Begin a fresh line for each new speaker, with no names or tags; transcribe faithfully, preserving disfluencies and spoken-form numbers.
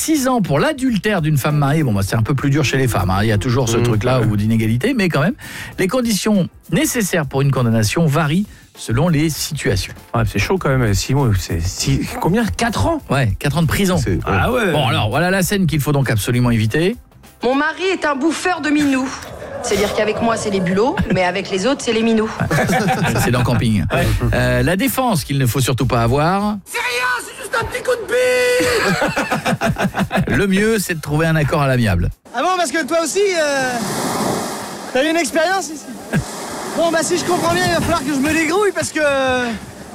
six ans pour l'adultère d'une femme mariée. Bon, bah, c'est un peu plus dur chez les femmes, hein. Il y a toujours ce mmh, truc-là ouais. ou d'inégalité, mais quand même, les conditions nécessaires pour une condamnation varient selon les situations.
Ouais, c'est chaud quand même, six mois, c'est six... combien ? quatre ans ?
Ouais, quatre ans de prison.
C'est... Ah ouais.
Bon, alors, voilà la scène qu'il faut donc absolument éviter.
Mon mari est un bouffeur de minous. C'est-à-dire qu'avec moi, c'est les bulots, mais avec les autres, c'est les minous.
C'est dans Camping. Ouais. Euh, la défense qu'il ne faut surtout pas avoir.
C'est rien, c'est juste un petit coup de bille.
Le mieux, c'est de trouver un accord à l'amiable.
Ah bon, parce que toi aussi, euh, t'as eu une expérience ici. Bon, bah si je comprends bien, il va falloir que je me dégrouille parce que